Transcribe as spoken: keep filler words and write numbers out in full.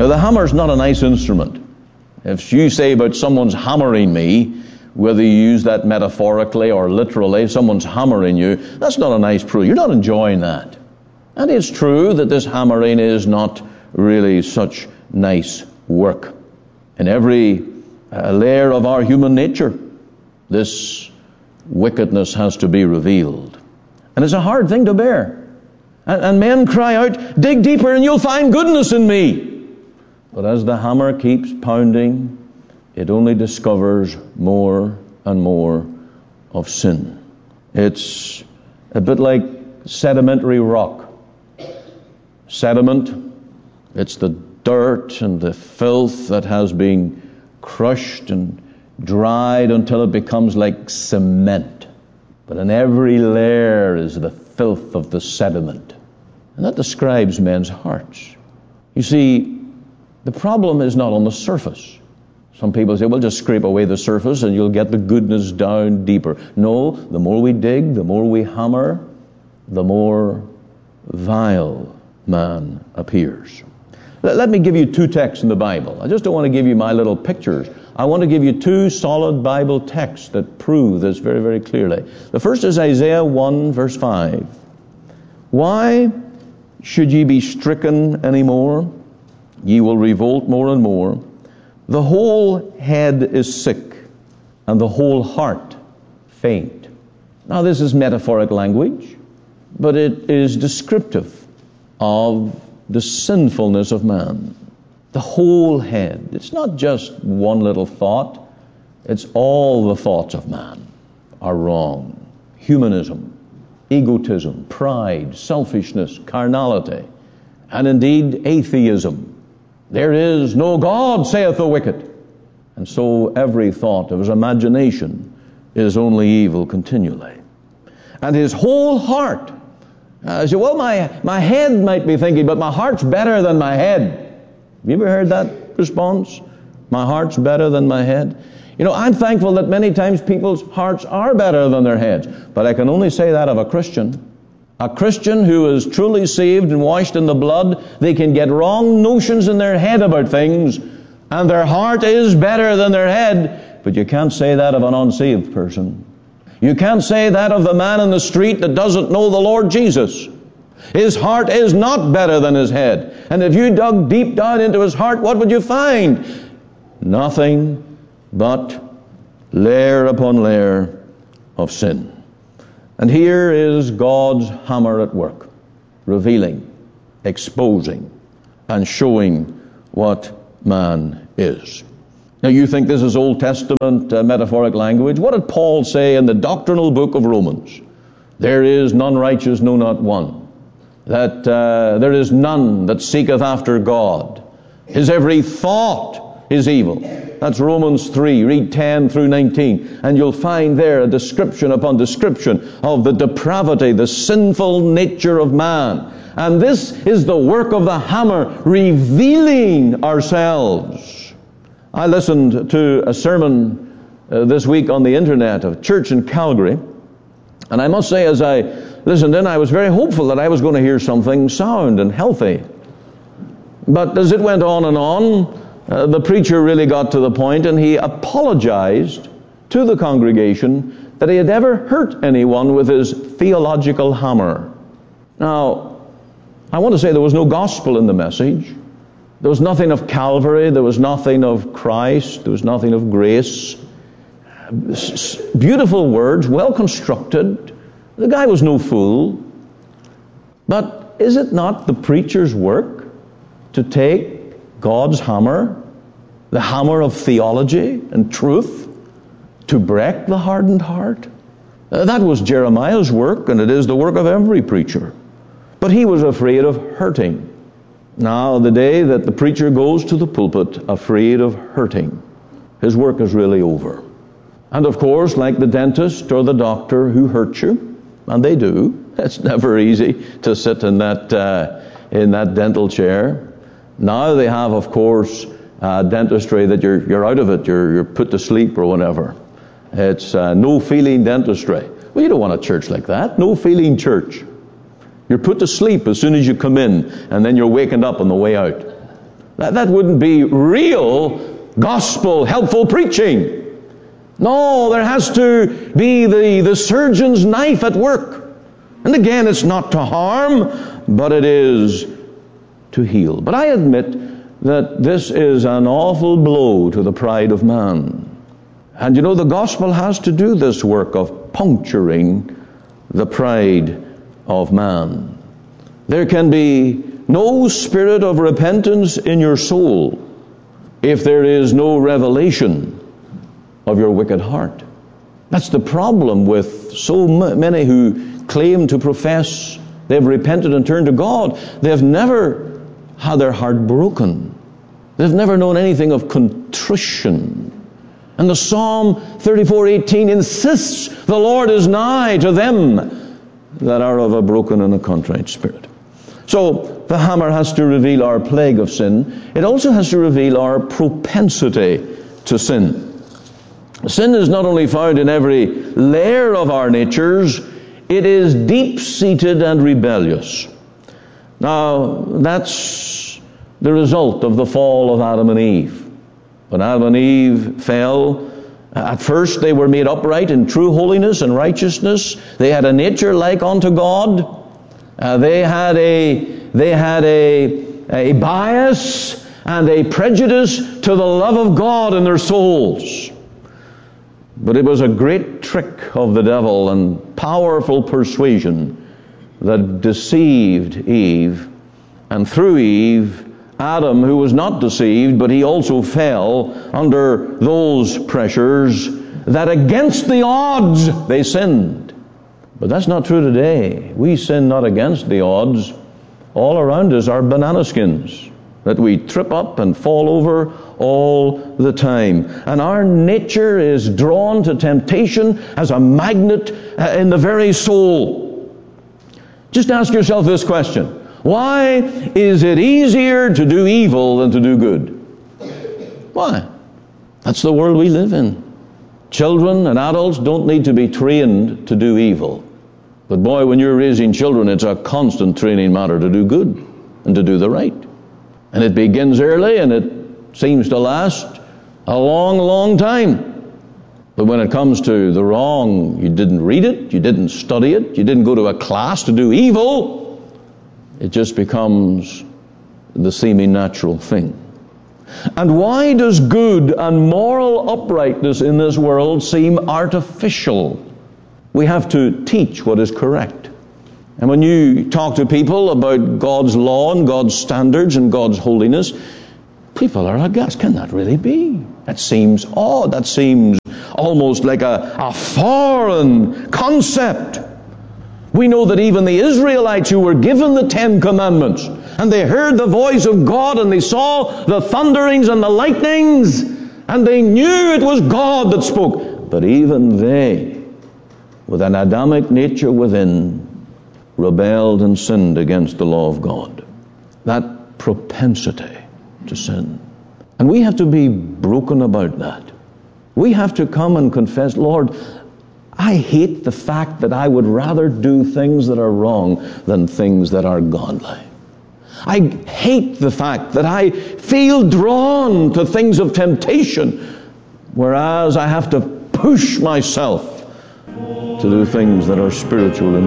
Now, the hammer's not a nice instrument. If you say about someone's hammering me, whether you use that metaphorically or literally, someone's hammering you, that's not a nice proof. You're not enjoying that. And it's true that this hammering is not really such nice work. In every uh, layer of our human nature, this wickedness has to be revealed. And it's a hard thing to bear. And, and men cry out, dig deeper and you'll find goodness in me. But as the hammer keeps pounding, it only discovers more and more of sin. It's a bit like sedimentary rock. Sediment, it's the dirt and the filth that has been crushed and dried until it becomes like cement. But in every layer is the filth of the sediment. And that describes men's hearts. You see, the problem is not on the surface. Some people say, well, just scrape away the surface and you'll get the goodness down deeper. No, the more we dig, the more we hammer, the more vile man appears. Let me give you two texts in the Bible. I just don't want to give you my little pictures. I want to give you two solid Bible texts that prove this very, very clearly. The first is Isaiah one, verse five. Why should ye be stricken any more? Ye will revolt more and more. The whole head is sick, and the whole heart faint. Now, this is metaphoric language, but it is descriptive of the sinfulness of man. The whole head. It's not just one little thought. It's all the thoughts of man are wrong. Humanism, egotism, pride, selfishness, carnality, and indeed atheism. There is no God, saith the wicked. And so every thought of his imagination is only evil continually. And his whole heart, uh, say, well, my, my head might be thinking, but my heart's better than my head. Have you ever heard that response? My heart's better than my head. You know, I'm thankful that many times people's hearts are better than their heads. But I can only say that of a Christian. A Christian who is truly saved and washed in the blood, they can get wrong notions in their head about things, and their heart is better than their head. But you can't say that of an unsaved person. You can't say that of the man in the street that doesn't know the Lord Jesus. His heart is not better than his head. And if you dug deep down into his heart, what would you find? Nothing but layer upon layer of sin. And here is God's hammer at work, revealing, exposing, and showing what man is. Now you think this is Old Testament uh, metaphoric language. What did Paul say in the doctrinal book of Romans? There is none righteous, no, not one. That uh, there is none that seeketh after God. His every thought is evil. That's Romans three. Read ten through nineteen. And you'll find there a description upon description of the depravity, the sinful nature of man. And this is the work of the hammer, revealing ourselves. I listened to a sermon uh, this week on the internet of a church in Calgary. And I must say, as I listened in, I was very hopeful that I was going to hear something sound and healthy. But as it went on and on, Uh, the preacher really got to the point, and he apologized to the congregation that he had ever hurt anyone with his theological hammer. Now, I want to say there was no gospel in the message. There was nothing of Calvary. There was nothing of Christ. There was nothing of grace. S- beautiful words, well constructed. The guy was no fool. But is it not the preacher's work to take God's hammer, the hammer of theology and truth, to break the hardened heart? Uh, that was Jeremiah's work, and it is the work of every preacher. But he was afraid of hurting. Now, the day that the preacher goes to the pulpit afraid of hurting, his work is really over. And of course, like the dentist or the doctor who hurt you, and they do, it's never easy to sit in that uh, in that dental chair. Now they have, of course, uh, dentistry that you're you're out of it, you're you're put to sleep or whatever. It's uh, no feeling dentistry. Well, you don't want a church like that. No feeling church. You're put to sleep as soon as you come in, and then you're wakened up on the way out. That, that wouldn't be real gospel helpful preaching. No, there has to be the, the surgeon's knife at work. And again, it's not to harm, but it is to heal. But I admit that this is an awful blow to the pride of man. And you know, the gospel has to do this work of puncturing the pride of man. There can be no spirit of repentance in your soul if there is no revelation of your wicked heart. That's the problem with so many who claim to profess they've repented and turned to God. They've never had their heart broken. They've never known anything of contrition. And the Psalm thirty-four eighteen insists the Lord is nigh to them that are of a broken and a contrite spirit. So the hammer has to reveal our plague of sin. It also has to reveal our propensity to sin. Sin is not only found in every layer of our natures, it is deep-seated and rebellious. Now, that's the result of the fall of Adam and Eve. When Adam and Eve fell, at first they were made upright in true holiness and righteousness. They had a nature like unto God. Uh, they had a they had a, a bias and a prejudice to the love of God in their souls. But it was a great trick of the devil and powerful persuasion that deceived Eve. And through Eve, Adam, who was not deceived, but he also fell under those pressures, that against the odds they sinned. But that's not true today. We sin not against the odds. All around us are banana skins that we trip up and fall over all the time. And our nature is drawn to temptation as a magnet in the very soul. Just ask yourself this question. Why is it easier to do evil than to do good? Why? That's the world we live in. Children and adults don't need to be trained to do evil. But boy, when you're raising children, it's a constant training matter to do good and to do the right. And it begins early and it seems to last a long, long time. But when it comes to the wrong, you didn't read it, you didn't study it, you didn't go to a class to do evil, it just becomes the seeming natural thing. And why does good and moral uprightness in this world seem artificial? We have to teach what is correct. And when you talk to people about God's law and God's standards and God's holiness, people are aghast. Can that really be? That seems odd. That seems almost like a, a foreign concept. We know that even the Israelites who were given the Ten Commandments, and they heard the voice of God, and they saw the thunderings and the lightnings, and they knew it was God that spoke. But even they, with an Adamic nature within, rebelled and sinned against the law of God. That propensity to sin. And we have to be broken about that. We have to come and confess, Lord, I hate the fact that I would rather do things that are wrong than things that are godly. I hate the fact that I feel drawn to things of temptation, whereas I have to push myself to do things that are spiritual and